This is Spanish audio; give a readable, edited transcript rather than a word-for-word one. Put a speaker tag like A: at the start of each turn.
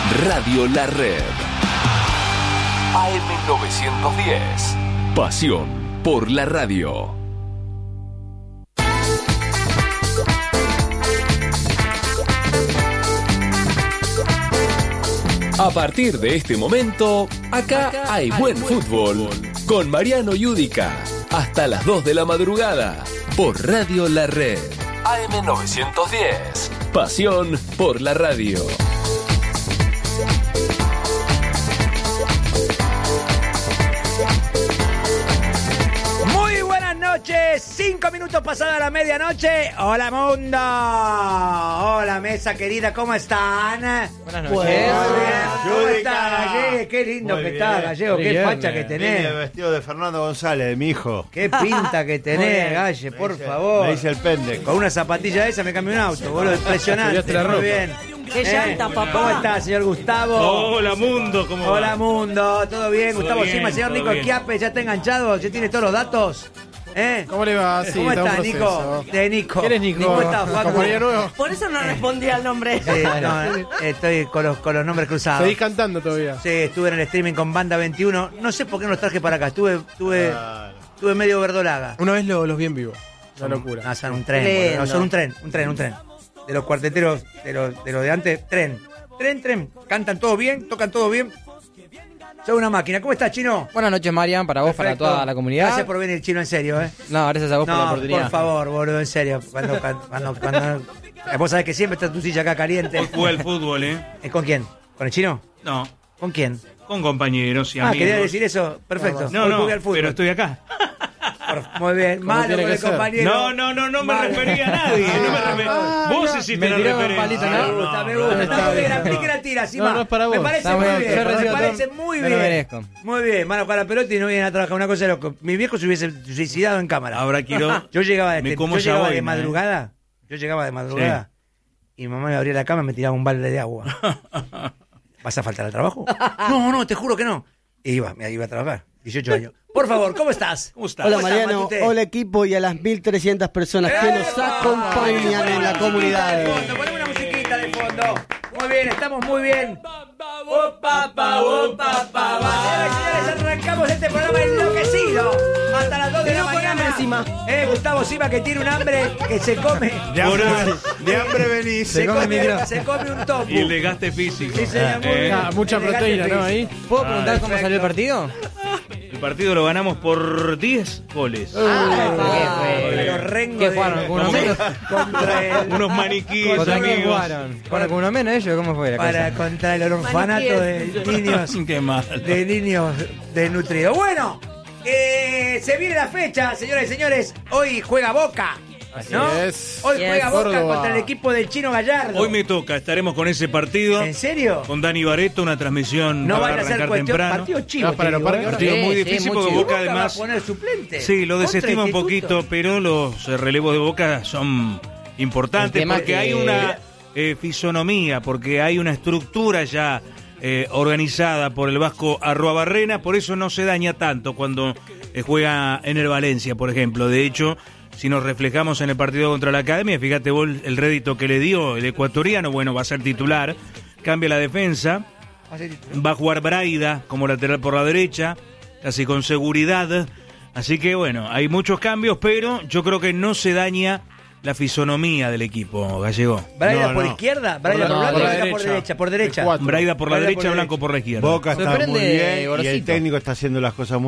A: Radio La Red. AM910. Pasión por la radio. A partir de este momento, acá hay buen fútbol. Con Mariano Yudica. Hasta las 2 de la madrugada. Por Radio La Red. AM910. Pasión por la radio.
B: Muy buenas noches. 5 minutos pasada la medianoche. Hola mundo. Hola mesa querida, ¿cómo están?
C: Buenas noches.
B: Muy bien. ¿Cómo estás, Gallego? Qué lindo
D: Muy
B: que
D: bien.
B: estás, Gallego. Qué
C: Bien,
B: facha que
D: Vine
B: tenés.
D: vestido de Fernando González, de mi hijo.
B: Qué pinta que tenés, Galle, por favor.
D: Me dice el pende.
B: Con una zapatilla de esa me cambié un auto, boludo. Impresionante.
C: Cambiaste la
B: Muy
C: ropa.
B: bien.
E: ¡Qué llanta, papá!
B: ¿Cómo está, señor Gustavo?
C: Hola mundo, ¿cómo va?
B: Hola mundo, ¿todo bien?
C: Todo
B: Gustavo
C: bien,
B: Sima, señor
C: todo
B: Nico
C: bien.
B: Esquiape, ¿ya está enganchado? ¿Ya tiene todos los datos?
C: ¿Cómo le va? Sí,
B: ¿Cómo
C: está
B: está,
C: un
B: Nico?
C: proceso.
B: De Nico.
C: ¿Quién es Nico?
B: ¿Cómo está, Facu?
C: ¿Compañero nuevo?
E: Por eso no respondí al nombre.
B: Sí, no, estoy con los nombres cruzados.
C: Seguís cantando todavía.
B: Sí, estuve en el streaming con Banda 21. No sé por qué no los traje para acá. Estuve medio verdolaga.
C: Una vez los vi en vivo. Una locura.
B: No, son un tren.
E: Lindo.
B: boludo. No, son un tren. De los cuarteteros, de los de antes, tren. Cantan todo bien, tocan todo bien. Son una máquina. ¿Cómo estás, Chino?
F: Buenas noches, Marian, para vos,
B: Perfecto.
F: para toda la comunidad.
B: Gracias por venir, Chino, en serio, ¿eh?
F: No, gracias a vos por la
B: No,
F: oportunidad.
B: por favor, boludo, en serio. Cuando vos sabés que siempre está tu silla acá caliente.
G: Jugué al fútbol, ¿eh?
B: ¿Con quién? ¿Con el Chino?
G: No,
B: ¿Con quién?
G: con compañeros y
B: Ah,
G: amigos.
B: quería decir eso. Perfecto.
G: No,
B: Hoy
G: no,
B: jugué al fútbol.
G: pero estoy acá.
B: Muy bien. Malo
C: tiene
B: con
C: que
B: el
C: ser.
B: compañero.
G: No me
B: Malo.
G: refería a nadie. No me refería. Vos hiciste
F: Me
G: la
F: tiraron un
G: referencia.
F: palito, ¿no?
B: Me gusta, me gusta.
C: Está
B: Está muy bien.
C: bien.
B: Aplique la tira, Sima.
C: No, no es para vos.
B: Me parece
F: Está
B: muy
F: bien.
B: bien.
F: Yo
B: Me
F: recibo
B: parece
F: todo.
B: muy
F: Me lo
B: bien.
F: merezco.
B: Muy bien. Mano con la pelota y no vienen a trabajar. Una cosa de loco. Mi viejo se hubiese suicidado en cámara.
G: Ahora quiero.
B: Yo llegaba
G: Me
B: de,
G: como
B: yo llegaba
G: esa
B: de
G: boina,
B: madrugada. Yo llegaba de madrugada. Y mi mamá me abría la cama y me tiraba un balde de agua. ¿Vas a faltar al trabajo? No, te juro que no. Y iba a trabajar. 18 años. Por favor, ¿cómo estás?
G: ¿Cómo estás?
H: Hola
B: ¿Cómo estás,
H: Mariano,
B: Matute?
H: hola equipo y a las 1.300 personas que nos acompañan en la comunidad.
B: Ponemos una musiquita de fondo. Muy bien, estamos muy bien. Señoras y señores, arrancamos este programa enloquecido. Hasta las 2 de la mañana. Gustavo Sima, que tiene un hambre que se come.
D: De hambre venís.
B: Se come un tofu.
G: Y el desgaste físico.
B: Sí, señor, muy bien.
C: Mucha
B: El desgaste
C: proteína, ¿no?
B: físico.
C: Ahí.
F: ¿Puedo preguntar cómo
B: perfecto.
F: salió el partido?
G: El partido lo ganamos por 10 goles.
B: Pero Rengo
F: ¿Qué
B: de-
F: jugaron? ¿Con uno menos?
B: Contra el,
G: Unos maniquíes,
F: ¿Contra quién
G: amigos.
F: jugaron? ¿Con uno menos ellos? ¿Cómo fue la cosa?
B: contra el orfanato de niños.
G: Qué mal.
B: De niños desnutridos. Bueno, se viene la fecha, señoras y señores. Hoy juega Boca. ¿No?
C: es.
B: Hoy
E: Yes.
B: juega Boca
C: Córdoba.
B: contra el equipo del Chino Gallardo.
G: Hoy me toca, estaremos con ese partido.
B: ¿En serio?
G: Con Dani Bareto, una transmisión
B: No
G: para
B: vaya a ser
G: arrancar
B: cuestión
G: temprano.
B: partido chivo.
C: Ah, para
B: te
C: los
B: digo,
C: parques
B: ¿eh?
G: Partido muy
F: Sí,
G: difícil
F: muy
G: porque
F: chivo.
G: Boca
B: Boca va a
G: además.
B: poner suplente.
G: Sí, lo
B: Contra
G: desestima un
B: Instituto.
G: poquito, pero los relevos de Boca son importantes
F: El tema
G: porque
F: que-
G: hay una fisonomía, porque hay una estructura ya organizada por el vasco Arruabarrena, por eso no se daña tanto cuando juega en el Valencia, por ejemplo. De hecho, si nos reflejamos en el partido contra la Academia, fíjate vos el rédito que le dio el ecuatoriano, bueno, va a ser titular, cambia la defensa, va a jugar Braida como lateral por la derecha, casi con seguridad. Así que bueno, hay muchos cambios, pero yo creo que no se daña la fisonomía del equipo gallego.
B: Braida
D: No,
B: por
D: no.
B: izquierda, Braida
C: Por
B: por
C: la-
B: blanco,
C: por la
B: Braida por
C: derecha.
B: derecha, por derecha.
C: Cuatro.
G: Braida por la
B: Braida
G: derecha,
B: por
G: Blanco por la izquierda.
D: Boca está
F: Sorprende
D: muy bien y el
F: Gorosito.
D: técnico está haciendo las cosas muy